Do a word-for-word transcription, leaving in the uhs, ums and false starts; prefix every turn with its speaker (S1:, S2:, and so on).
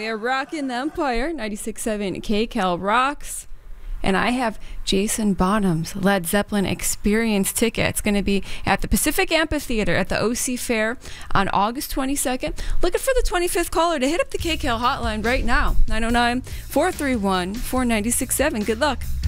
S1: are rocking the Empire, ninety-six point seven K Cal rocks. And I have Jason Bonham's Led Zeppelin Experience ticket. It's going to be at the Pacific Amphitheater at the O C Fair on August twenty-second. Looking for the twenty-fifth caller to hit up the K Cal hotline right now. nine oh nine, four three one, four nine six seven. Good luck.